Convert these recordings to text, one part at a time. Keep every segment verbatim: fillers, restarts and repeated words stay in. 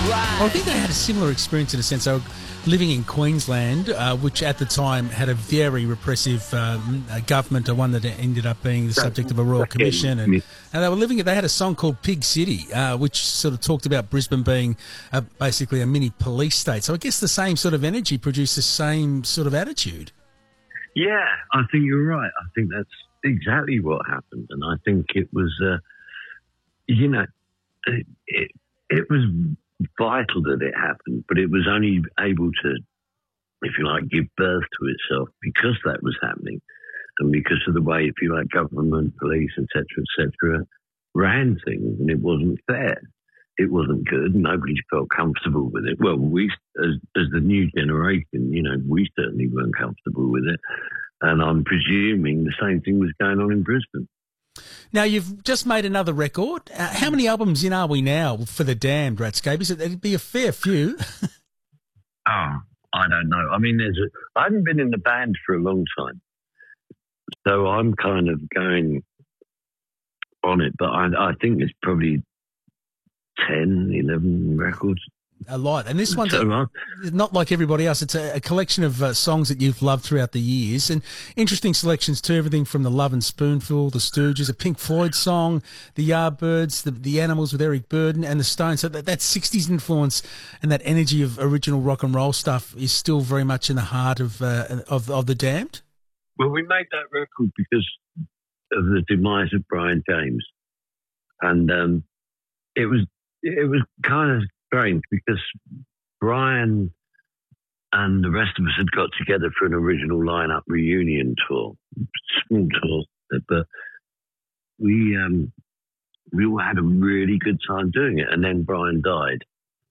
Well, I think they had a similar experience in a sense. They were living in Queensland, uh, which at the time had a very repressive um, uh, government, uh, one that ended up being the subject of a royal commission. And, and they were living. They had a song called Pig City, uh, which sort of talked about Brisbane being uh, basically a mini police state. So I guess the same sort of energy produced the same sort of attitude. Yeah, I think you're right. I think that's exactly what happened. And I think it was, uh, you know, it, it, it was vital that it happened, but it was only able to, if you like, give birth to itself because that was happening and because of the way, if you like, government, police, et cetera, et cetera, ran things, and it wasn't fair. It wasn't good. Nobody felt comfortable with it. Well, we, as, as the new generation, you know, we certainly weren't comfortable with it. And I'm presuming the same thing was going on in Brisbane. Now, you've just made another record. Uh, how many albums in are we now for The Damned, Ratscape? It'd be a fair few. Oh, I don't know. I mean, there's a, I haven't been in the band for a long time. So I'm kind of going on it. But I, I think it's probably ten, eleven records. A lot. And this one's So, a, uh, not like everybody else. It's a, a collection of uh, songs that you've loved throughout the years, and interesting selections too, everything from The Love and Spoonful, The Stooges, a Pink Floyd song, The Yardbirds, The, the Animals with Eric Burdon, and The Stones. So that, that sixties influence and that energy of original rock and roll stuff is still very much in the heart of uh, of, of The Damned. well, we made that record because of the demise of Brian James. And um, it was it was kind of strange because Brian and the rest of us had got together for an original lineup reunion tour, small tour, but we um, we all had a really good time doing it. And then Brian died,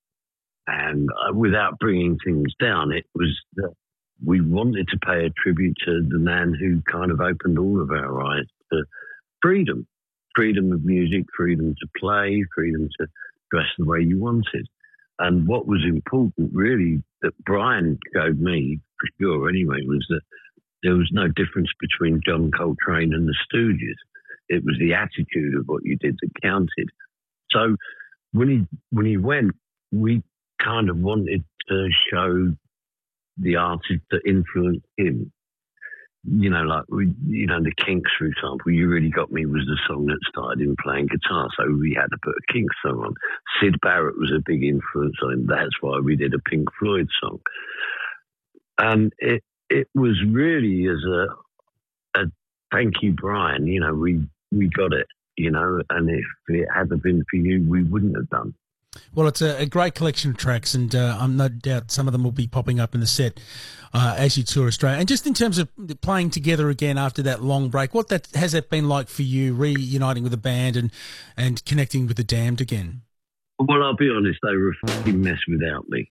and uh, without bringing things down, it was that we wanted to pay a tribute to the man who kind of opened all of our eyes to freedom, freedom of music, freedom to play, freedom to dress the way you wanted. And what was important, really, that Brian showed me, for sure anyway, was that there was no difference between John Coltrane and the Stooges. It was the attitude of what you did that counted. So when he when he went, we kind of wanted to show the artist that influenced him. You know, like, we, you know, the Kinks, for example, You Really Got Me was the song that started him playing guitar, so we had to put a Kinks song on. Syd Barrett was a big influence on him. That's why we did a Pink Floyd song. And it it was really as a, a thank you, Brian, you know, we, we got it, you know, and if it hadn't been for you, we wouldn't have done. Well, it's a, a great collection of tracks, and uh, I'm no doubt some of them will be popping up in the set uh, as you tour Australia. And just in terms of playing together again after that long break, what that has that been like for you, reuniting with the band and, and connecting with the Damned again? Well, I'll be honest, they were a fucking mess without me.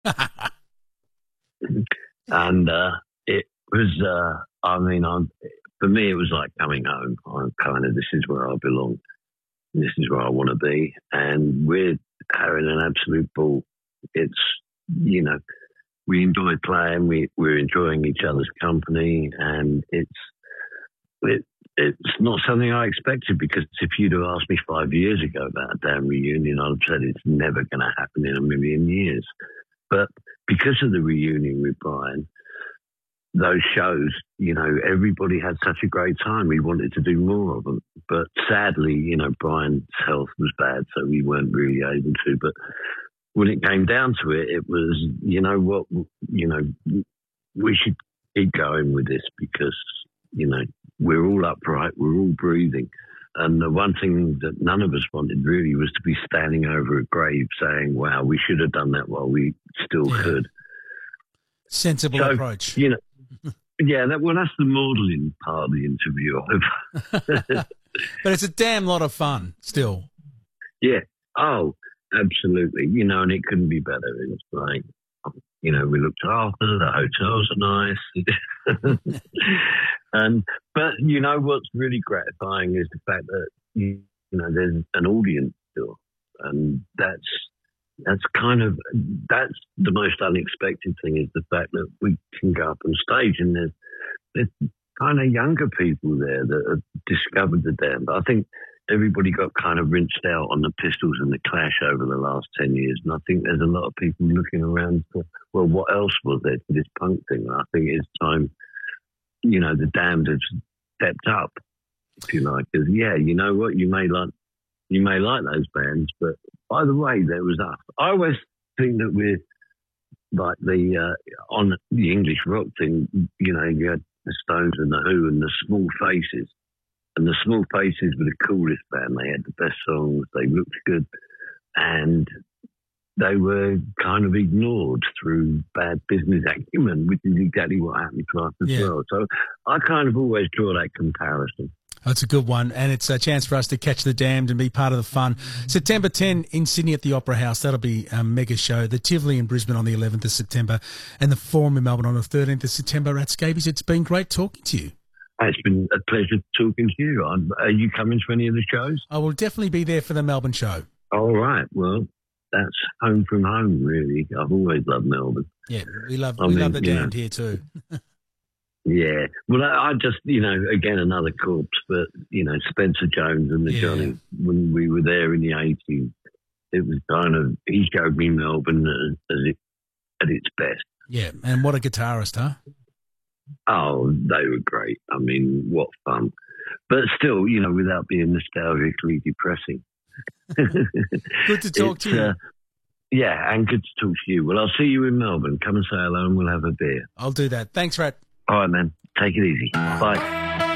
and uh, it was, uh, I mean, I'm, for me, it was like coming home. I'm kind of, this is where I belong. This is where I want to be. And we're having an absolute ball. It's, you know, we enjoy playing. We, we're enjoying each other's company. And it's, it, it's not something I expected, because if you'd have asked me five years ago about a damn reunion, I'd have said it's never going to happen in a million years. But because of the reunion with Brian, those shows, you know, everybody had such a great time. We wanted to do more of them. But sadly, you know, Brian's health was bad, so we weren't really able to. But when it came down to it, it was, you know what, you know, we should keep going with this because, you know, we're all upright, we're all breathing. And the one thing that none of us wanted really was to be standing over a grave saying, wow, we should have done that while we still yeah. could. Sensible so, approach. You know, yeah, that, well, that's the modelling part of the interview. But it's a damn lot of fun still. Yeah. Oh, absolutely. You know, and it couldn't be better. It's like, you know, we looked after, the hotels are nice. and, but, you know, what's really gratifying is the fact that, you know, there's an audience still. And that's, That's kind of, that's the most unexpected thing, is the fact that we can go up on stage and there's, there's kind of younger people there that have discovered the Damned. I think, everybody got kind of rinsed out on the Pistols and the Clash over the last ten years. And I think there's a lot of people looking around for, well, what else was there to this punk thing? And I think it's time, you know, the Damned have stepped up, if you like. Because, yeah, you know what? You may like, you may like those bands, but by the way, there was us. I always think that we're like the, uh, on the English rock thing, you know, you had the Stones and the Who and the Small Faces. And the Small Faces were the coolest band. They had the best songs. They looked good. And they were kind of ignored through bad business acumen, which is exactly what happened to us as yeah. well. So I kind of always draw that comparison. That's a good one, and it's a chance for us to catch the Damned and be part of the fun. September tenth in Sydney at the Opera House. That'll be a mega show. The Tivoli in Brisbane on the eleventh of September and the Forum in Melbourne on the thirteenth of September. At Scabies, it's been great talking to you. It's been a pleasure talking to you. Are you coming to any of the shows? I will definitely be there for the Melbourne show. All right. Well, that's home from home, really. I've always loved Melbourne. Yeah, we love, we mean, love the Damned know. here too. Yeah. Well, I, I just, you know, again, another corpse, but, you know, Spencer Jones and the yeah. Johnny, when we were there in the eighties, it was kind of, he showed me Melbourne as, as it, at its best. Yeah, and what a guitarist, huh? Oh, they were great. I mean, what fun. But still, you know, without being nostalgically depressing. Good to talk to you. Uh, yeah, and good to talk to you. Well, I'll see you in Melbourne. Come and say hello and we'll have a beer. I'll do that. Thanks, Rat. All right, man. Take it easy. Bye. Bye.